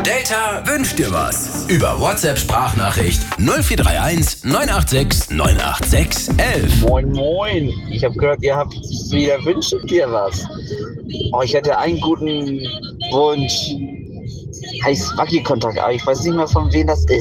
Data wünscht dir was. Über WhatsApp-Sprachnachricht 0431 986 986 11. Moin, moin. Ich habe gehört, ihr habt wieder wünscht dir was. Oh, ich hätte einen guten Wunsch. Heißt Wackelkontakt, aber ich weiß nicht mehr, von wem das ist.